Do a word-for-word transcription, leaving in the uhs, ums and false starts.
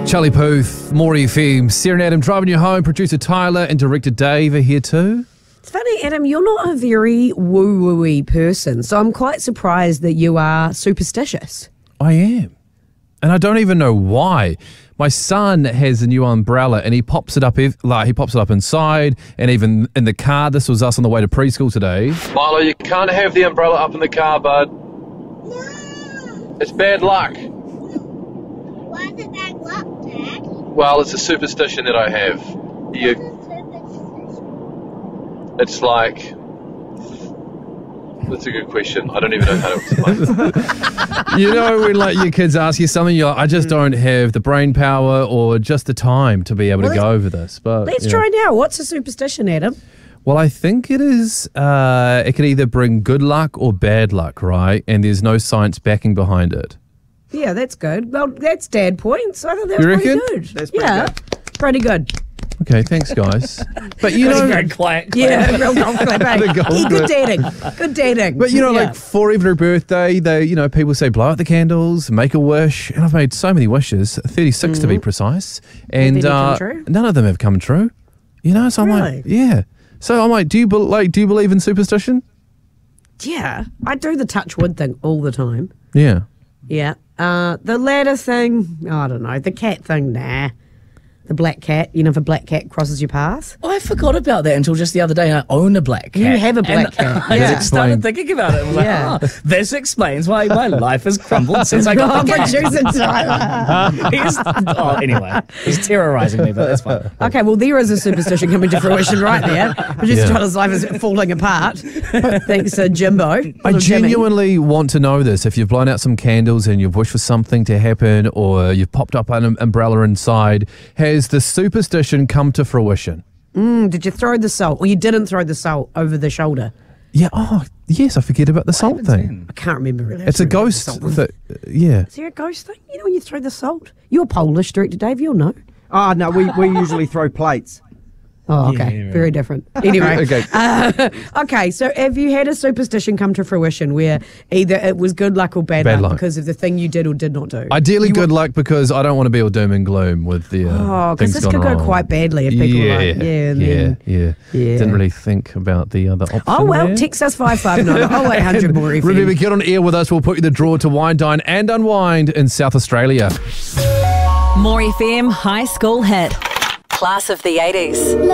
Charlie Puth, Maury F M, Sarah and Adam driving you home, producer Tyler and director Dave are here too. It's funny, Adam, you're not a very woo-woo-y person, so I'm quite surprised that you are superstitious. I am. And I don't even know why. My son has a new umbrella and he pops it up ev- like he pops it up inside and even in the car. This was us on the way to preschool today. Milo, you can't have the umbrella up in the car, bud. No. It's bad luck. Why is it bad luck, Dad? Well, it's a superstition that I have. You, it's like... That's a good question. I don't even know how to explain. You know when like your kids ask you something, you're like, I just don't have the brain power or just the time to be able well, to go over this. But let's you try know. now. What's a superstition, Adam? Well, I think it is, uh, it can either bring good luck or bad luck, right? And there's no science backing behind it. Yeah, that's good. Well, that's dad points. I think that's you pretty reckon? good. That's pretty yeah, good. pretty good. Okay, thanks, guys. But you know, Very quiet. Yeah, real golf clap. The golf Yeah, good clap. dating. Good dating. But you know, yeah. like for even her birthday, they, you know, people say blow out the candles, make a wish, and I've made so many wishes, thirty-six mm-hmm. to be precise, and Did any come uh, true? none of them have come true. You know, so I'm Really? like, yeah. So I'm like, do you be- like, do you believe in superstition? Yeah, I do the touch wood thing all the time. Yeah. Yeah. Uh, the ladder thing, I don't know. The cat thing, nah. The black cat, you know, if a black cat crosses your path. I forgot about that until just the other day. I own a black cat. You have a black and cat. I Yeah. just started thinking about it. I was Yeah. like, oh, this explains why my life has crumbled since I got the cat. Producer Tyler. He's, oh, anyway, he's terrorising me, but that's fine. Okay, well, there is a superstition coming to fruition right there. Producer Yeah. Tyler's life is falling apart. Thanks to Jimbo. I Little Jimmy. genuinely want to know this. If you've blown out some candles and you've wished for something to happen or you've popped up an umbrella inside, has the superstition come to fruition? Mm, did you throw the salt? Or you didn't throw the salt over the shoulder? Yeah, oh, yes, I forget about the salt thing. I can't remember really. It's a ghost that, yeah. Is there a ghost thing? You know when you throw the salt? You're Polish, Director Dave, you'll know. Oh, no, we, we usually throw plates. Oh, okay. Yeah, right. Very different. Anyway. Okay. Uh, okay, so have you had a superstition come to fruition where either it was good luck or bad, Bad luck, luck. because of the thing you did or did not do? Ideally You good were- luck because I don't want to be all doom and gloom with the uh, Oh, because things this could gone go wrong. quite badly if people yeah, are like, yeah, and yeah, then, yeah, yeah. Didn't really think about the other option. Oh, well, there. text us five five nine oh eight hundred more F M. Remember, get on air with us. We'll put you the draw to wine, dine and unwind in South Australia. More F M High School Hit. Class of the eighties.